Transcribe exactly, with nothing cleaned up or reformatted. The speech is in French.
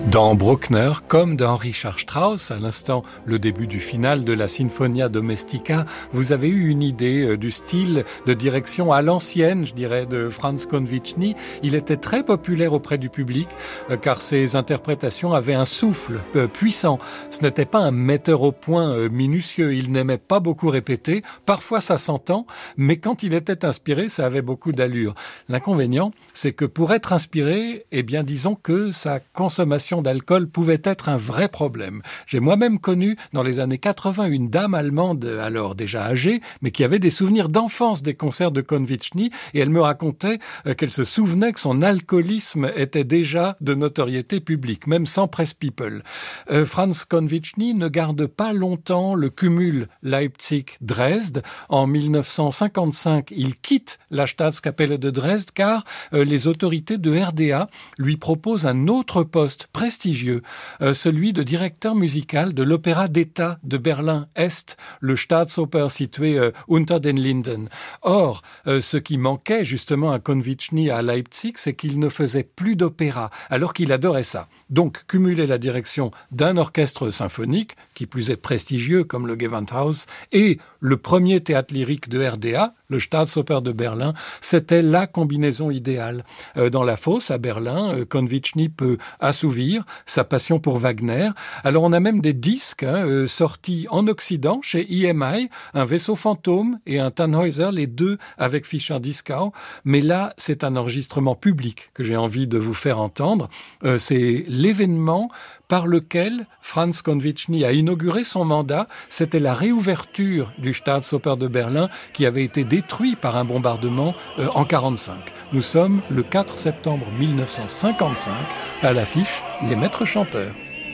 Dans Bruckner, comme dans Richard Strauss, à l'instant le début du final de la Sinfonia Domestica, vous avez eu une idée du style de direction à l'ancienne, je dirais, de Franz Konvichny. Il était très populaire auprès du public, car ses interprétations avaient un souffle puissant. Ce n'était pas un metteur au point minutieux, il n'aimait pas beaucoup répéter. Parfois ça s'entend, mais quand il était inspiré, ça avait beaucoup d'allure. L'inconvénient, c'est que pour être inspiré, eh bien disons que sa consommation d'alcool pouvait être un vrai problème. J'ai moi-même connu dans les années quatre-vingts une dame allemande, alors déjà âgée, mais qui avait des souvenirs d'enfance des concerts de Konvichny, et elle me racontait euh, qu'elle se souvenait que son alcoolisme était déjà de notoriété publique, même sans Press People. Euh, Franz Konvichny ne garde pas longtemps le cumul Leipzig-Dresde. En mille neuf cent cinquante-cinq, il quitte la Staatskapelle de Dresde car euh, les autorités de R D A lui proposent un autre poste prestigieux, euh, celui de directeur musical de l'Opéra d'État de Berlin-Est, le Staatsoper situé euh, unter den Linden. Or, euh, ce qui manquait justement à Konvichny à Leipzig, c'est qu'il ne faisait plus d'opéra, alors qu'il adorait ça. Donc, cumuler la direction d'un orchestre symphonique, qui plus est prestigieux comme le Gewandhaus, et le premier théâtre lyrique de R D A, le Staatsoper de Berlin, c'était la combinaison idéale. Euh, dans la fosse, à Berlin, euh, Konvichny peut assouvir sa passion pour Wagner. Alors on a même des disques hein, euh, sortis en Occident chez E M I, un vaisseau fantôme et un Tannhäuser, les deux avec Fischer-Dieskau. Mais là, c'est un enregistrement public que j'ai envie de vous faire entendre. Euh, c'est l'événement par lequel Franz Konvichny a inauguré son mandat. C'était la réouverture du Staatsoper de Berlin qui avait été détruit par un bombardement euh, en quarante-cinq. Nous sommes le quatre septembre mille neuf cent cinquante-cinq, à l'affiche Les Maîtres chanteurs.